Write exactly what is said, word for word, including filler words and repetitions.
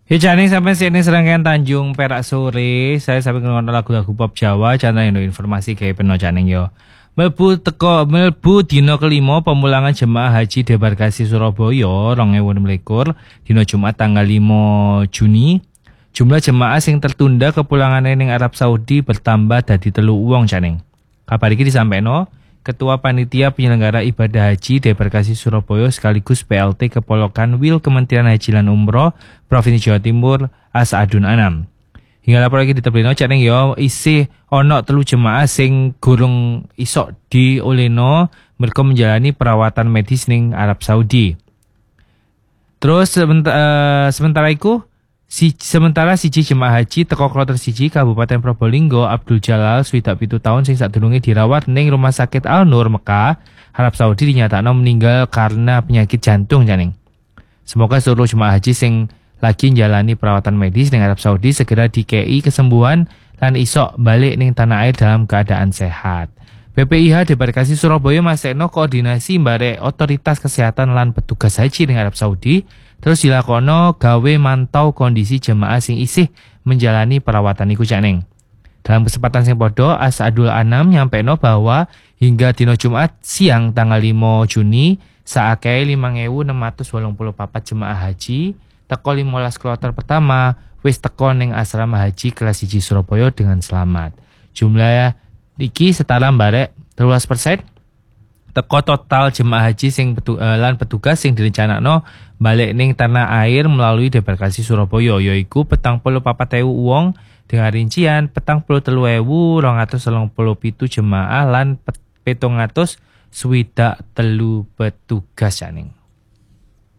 Ya Janing sampai sini serangkaian Tanjung Perak sore. Saya sampai nonton lagu-lagu pop Jawa. Channel yang informasi kayak penuh Janing yo. Melbu teko melbu dino kelima pemulangan jemaah haji debarkasi Surabaya dua ribu enam belas dino Jumat tanggal lima Juni. Jumlah jemaah sing tertunda kepulangannya ning Arab Saudi bertambah dadi telu wong Janing. Kabar iki disampaikan Ketua Panitia Penyelenggara Ibadah Haji Debarkasi Surabaya sekaligus P L T Kepolokan Wil Kementerian Haji lan Umroh Provinsi Jawa Timur Asadun Anam. Hingga lapor lagi diterbitno Janing yo isih ono telu jemaah sing gurung isok diolehno mereka menjalani perawatan medis ning Arab Saudi. Terus sementara, uh, sementara itu Si, sementara siji jemaah haji teko kloter siji Kabupaten Probolinggo Abdul Jalal swidak pitu tahun sing sadurunge dirawat ning Rumah Sakit Al Nur Mekah Arab Saudi dinyatakno meninggal karena penyakit jantung Janing. Semoga seluruh jemaah haji sing lagi njalani perawatan medis ning Arab Saudi segera dikei kesembuhan lan isok balik ning tanah air dalam keadaan sehat. B P I H Debarkasi Surabaya masekno koordinasi barek otoritas kesehatan lan petugas haji ning Arab Saudi. Terus dilakono gawe mantau kondisi jemaah sing isih menjalani perawatan iku Janing. Dalam kesempatan sing padha Asadul Anam nyampeno bahwa hingga dino Jumat siang tanggal lima Juni saakeh lima ewu enam atus wolung puluh papat jemaah haji teko limolas kloter pertama wis teko ning asrama haji kelas siji Surabaya dengan selamat. Jumlah iki setara barek telulas persen teko total jemaah haji sing petu, uh, lan petugas sing direncanakno balik ning tanah air melalui Debarkasi Surabaya yaiku petang puluh papat ewu wong dengan rincian petang puluh telu ewu rong atus telung puluh pitu jemaah lan petong atus swidak telu petugas Janing.